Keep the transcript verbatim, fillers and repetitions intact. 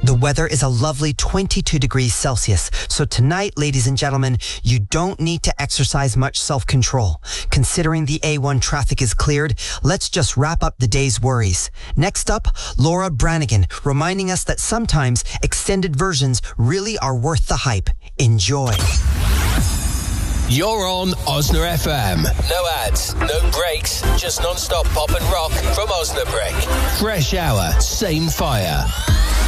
The weather is a lovely twenty-two degrees Celsius. So tonight, ladies and gentlemen, you don't need to exercise much self-control. Considering the A one traffic is cleared, let's just wrap up the day's worries. Next up, Laura Branigan, reminding us that sometimes extended versions really are worth the hype. Enjoy. You're on Osna F M. No ads, no breaks, just non-stop pop and rock from Osnabrick. Fresh hour, same fire.